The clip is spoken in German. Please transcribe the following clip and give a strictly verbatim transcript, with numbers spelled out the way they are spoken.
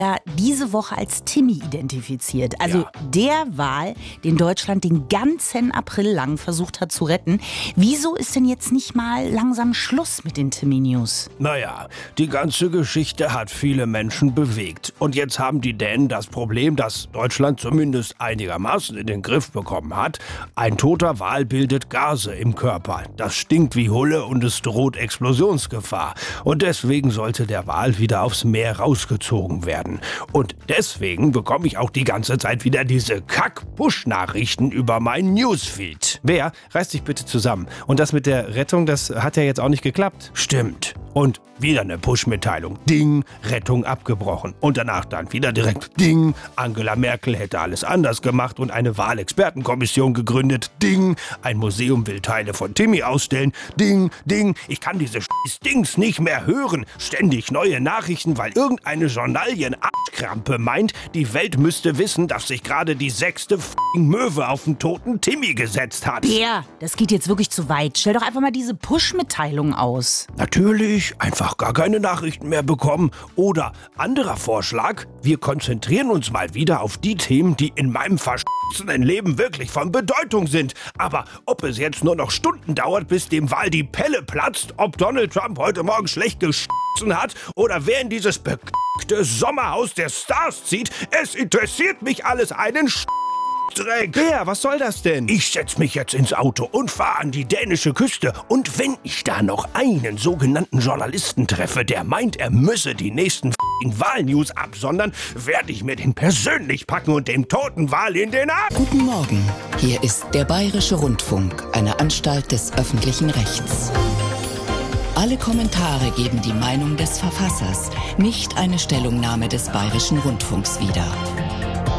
ja diese Woche als Timmy identifiziert. Also Ja. der Wal, den Deutschland den ganzen April lang versucht hat zu retten. Wieso ist denn jetzt nicht mal langsam Schluss mit den Timmy-News? Naja, die ganze Geschichte hat viele Menschen bewegt. Und jetzt haben die Dänen das Problem, das Deutschland zumindest einigermaßen in den Griff bekommen hat. Ein toter Wal bildet Gase im Körper. Das stinkt wie Hulle und es droht Explosionsgefahr. Und deswegen sollte der Wal wieder aufs Meer rausgezogen werden. Und deswegen bekomme ich auch die ganze Zeit wieder diese Kack-Push-Nachrichten über meinen Newsfeed. Bea, reiß dich bitte zusammen. Und das mit der Rettung, das hat ja jetzt auch nicht geklappt. Stimmt. Und wieder eine Push-Mitteilung. Ding, Rettung abgebrochen. Und danach dann wieder direkt Ding, Angela Merkel hätte alles anders gemacht und eine Wahlexpertenkommission gegründet. Ding, ein Museum will Teile von Timmy ausstellen. Ding, Ding, ich kann diese scheiß Dings nicht mehr hören. Ständig neue Nachrichten, weil irgendeine Journalien-Arschkrampe meint, die Welt müsste wissen, dass sich gerade die sechste f***ing Möwe auf den toten Timmy gesetzt hat. Bär, das geht jetzt wirklich zu weit. Stell doch einfach mal diese Push-Mitteilung aus. Natürlich, einfach gar keine Nachrichten mehr bekommen. Oder anderer Vorschlag, wir konzentrieren uns mal wieder auf die Themen, die in meinem verschissenen Leben wirklich von Bedeutung sind. Aber ob es jetzt nur noch Stunden dauert, bis dem Wal die Pelle platzt, ob Donald Trump heute Morgen schlecht geschissen hat oder wer in dieses bekackte Sommerhaus der Stars zieht, es interessiert mich alles einen Sch Dreck. Bea, was soll das denn? Ich setz mich jetzt ins Auto und fahre an die dänische Küste. Und wenn ich da noch einen sogenannten Journalisten treffe, der meint, er müsse die nächsten f***ing Wahlnews absondern, werde ich mir den persönlich packen und dem toten Wal in den Arm. Guten Morgen, hier ist der Bayerische Rundfunk, eine Anstalt des öffentlichen Rechts. Alle Kommentare geben die Meinung des Verfassers, nicht eine Stellungnahme des Bayerischen Rundfunks wieder.